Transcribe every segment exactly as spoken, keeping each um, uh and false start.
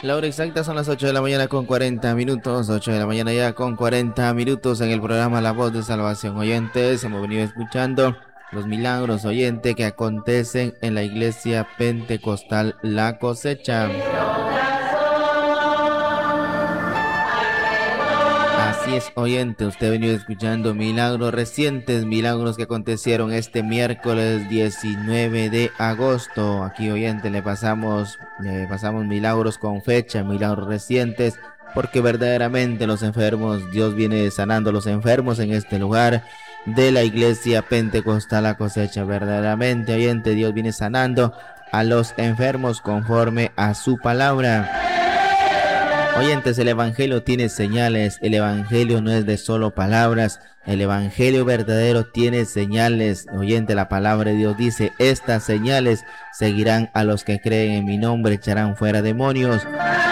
La hora exacta son las ocho de la mañana con cuarenta minutos, ocho de la mañana ya con cuarenta minutos en el programa La Voz de Salvación. Oyentes, hemos venido escuchando los milagros, oyente, que acontecen en la iglesia pentecostal La Cosecha. Así es, oyente, usted ha venido escuchando milagros recientes, milagros que acontecieron este miércoles diecinueve de agosto. Aquí, oyente, le pasamos, le pasamos milagros con fecha, milagros recientes, porque verdaderamente los enfermos, Dios viene sanando a los enfermos en este lugar de la iglesia pentecostal La Cosecha. Verdaderamente, oyente, Dios viene sanando a los enfermos conforme a su palabra. Oyentes, el evangelio tiene señales, el evangelio no es de solo palabras, el evangelio verdadero tiene señales. Oyente, la palabra de Dios dice, estas señales seguirán a los que creen en mi nombre, echarán fuera demonios,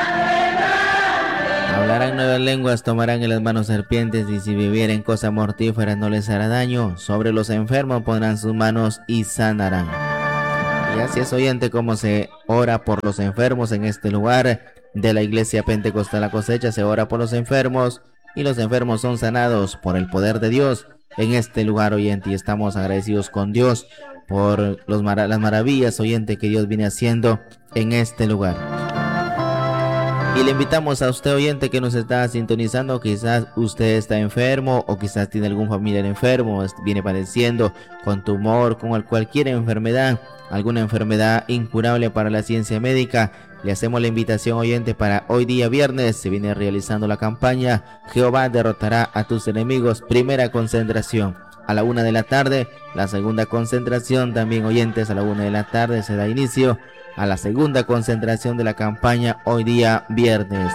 hablarán nuevas lenguas, tomarán en las manos serpientes, y si bebieren cosa mortífera no les hará daño. Sobre los enfermos pondrán sus manos y sanarán. Y así es, oyente, como se ora por los enfermos en este lugar de la iglesia pentecostal La Cosecha. Se ora por los enfermos y los enfermos son sanados por el poder de Dios en este lugar, oyente, y estamos agradecidos con Dios por los mar las maravillas, oyente, que Dios viene haciendo en este lugar. Y le invitamos a usted, oyente, que nos está sintonizando, quizás usted está enfermo o quizás tiene algún familiar enfermo, viene padeciendo con tumor, con cualquier enfermedad, alguna enfermedad incurable para la ciencia médica. Le hacemos la invitación, oyente, para hoy día viernes. Se viene realizando la campaña Jehová derrotará a tus enemigos. Primera concentración a la una de la tarde. La segunda concentración también, oyentes, a la una de la tarde se da inicio a la segunda concentración de la campaña hoy día viernes.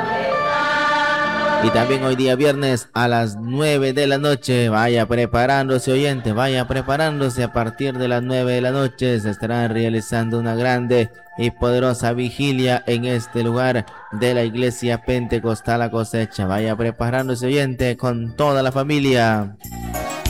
Y también hoy día viernes a las nueve de la noche, vaya preparándose, oyente, vaya preparándose. A partir de las nueve de la noche se estará realizando una grande y poderosa vigilia en este lugar de la iglesia pentecostal La Cosecha. Vaya preparándose, oyente, con toda la familia.